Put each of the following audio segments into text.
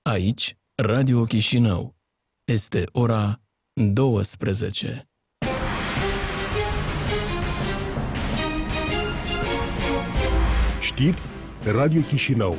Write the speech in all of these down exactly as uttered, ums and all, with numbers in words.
Aici, Radio Chișinău. Este ora douăsprezece. Știri Radio Chișinău.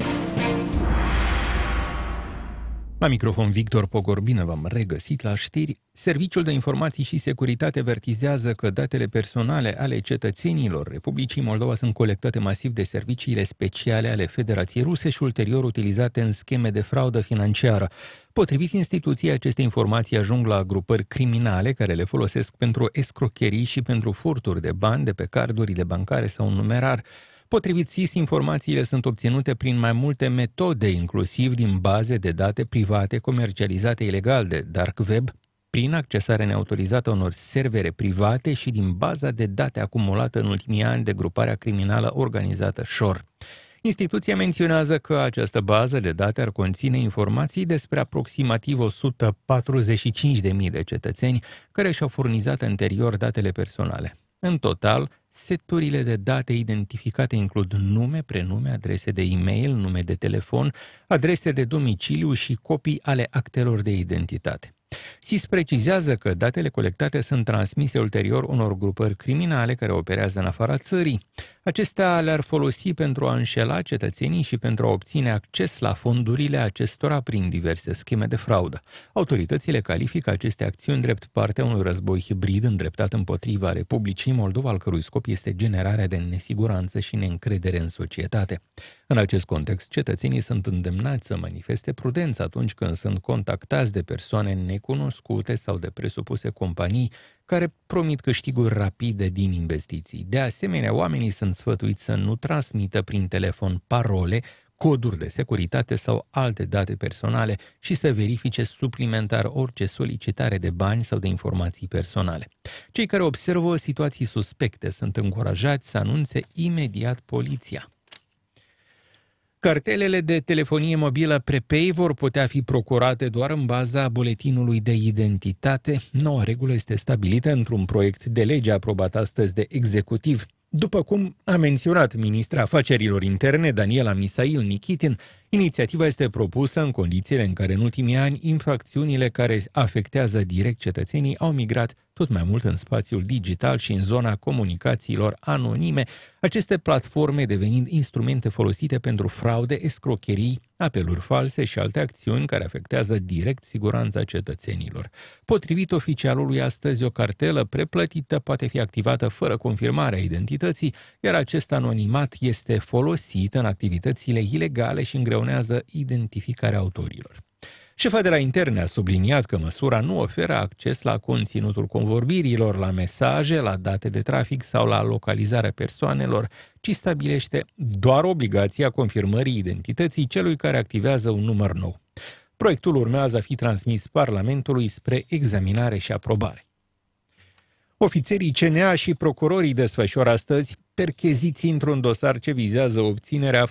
La microfon Victor Pogor, bine v-am regăsit la știri. Serviciul de Informații și Securitate avertizează că datele personale ale cetățenilor Republicii Moldova sunt colectate masiv de serviciile speciale ale Federației Ruse și ulterior utilizate în scheme de fraudă financiară. Potrivit instituției, aceste informații ajung la grupări criminale care le folosesc pentru escrocherii și pentru furturi de bani de pe cardurile bancare sau un numerar. Potrivit S I S, informațiile sunt obținute prin mai multe metode, inclusiv din baze de date private comercializate ilegal de dark web, prin accesarea neautorizată a unor servere private și din baza de date acumulată în ultimii ani de gruparea criminală organizată Shore. Instituția menționează că această bază de date ar conține informații despre aproximativ o sută patruzeci și cinci de mii de cetățeni care și-au furnizat anterior datele personale. În total, seturile de date identificate includ nume, prenume, adrese de e-mail, nume de telefon, adrese de domiciliu și copii ale actelor de identitate. S I S precizează că datele colectate sunt transmise ulterior unor grupări criminale care operează în afara țării. Acestea le-ar folosi pentru a înșela cetățenii și pentru a obține acces la fondurile acestora prin diverse scheme de fraudă. Autoritățile califică aceste acțiuni drept partea unui război hibrid îndreptat împotriva Republicii Moldova, al cărui scop este generarea de nesiguranță și neîncredere în societate. În acest context, cetățenii sunt îndemnați să manifeste prudență atunci când sunt contactați de persoane necunoscute sau de presupuse companii care promit câștiguri rapide din investiții. De asemenea, oamenii sunt sfătuiți să nu transmită prin telefon parole, coduri de securitate sau alte date personale și să verifice suplimentar orice solicitare de bani sau de informații personale. Cei care observă situații suspecte sunt încurajați să anunțe imediat poliția. Cartelele de telefonie mobilă prepay vor putea fi procurate doar în baza buletinului de identitate. Noua regulă este stabilită într-un proiect de lege aprobat astăzi de executiv. După cum a menționat ministra afacerilor interne Daniela Misail Nikitin, inițiativa este propusă în condițiile în care în ultimii ani infracțiunile care afectează direct cetățenii au migrat tot mai mult în spațiul digital și în zona comunicațiilor anonime, aceste platforme devenind instrumente folosite pentru fraude, escrocherii, apeluri false și alte acțiuni care afectează direct siguranța cetățenilor. Potrivit oficialului, astăzi o cartelă preplătită poate fi activată fără confirmarea identității, iar acest anonimat este folosit în activitățile ilegale și îngreunează identificarea autorilor. Șefa de la Interne a subliniat că măsura nu oferă acces la conținutul convorbirilor, la mesaje, la date de trafic sau la localizarea persoanelor, ci stabilește doar obligația confirmării identității celui care activează un număr nou. Proiectul urmează a fi transmis Parlamentului spre examinare și aprobare. Ofițerii C N A și procurorii desfășoară astăzi percheziții într-un dosar ce vizează obținerea